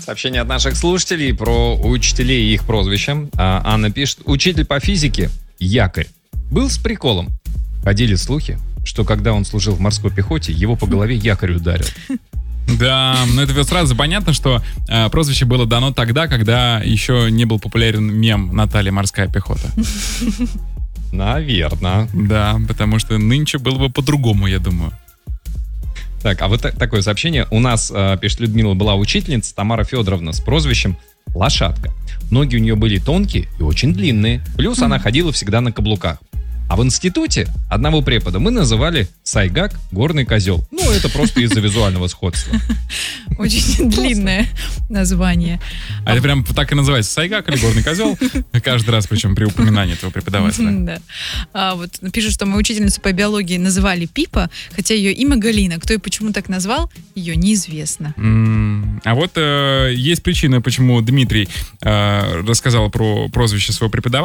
Сообщение от наших слушателей про учителей и их прозвища. Анна пишет: учитель по физике Якорь был с приколом. Ходили слухи, что когда он служил в морской пехоте, его по голове якорь ударил. Да, но это сразу понятно, что прозвище было дано тогда, когда еще не был популярен мем «Наталья морская пехота». Наверное. Да, потому что нынче было бы по-другому, я думаю. Так, а вот такое сообщение. У нас, пишет Людмила, была учительница Тамара Федоровна с прозвищем Лошадка. Ноги у нее были тонкие и очень длинные. Плюс она ходила всегда на каблуках. А в институте одного препода мы называли Сайгак горный козел. Ну, это просто из-за визуального сходства. Очень длинное название. А это прям так и называется: Сайгак или горный козел? Каждый раз, причем при упоминании этого преподавателя. Да. Вот пишут, что мою учительницу по биологии называли Пипа, хотя ее имя Галина. Кто и почему так назвал, ее неизвестно. А вот есть причина, почему Дмитрий рассказал про прозвище своего преподавателя.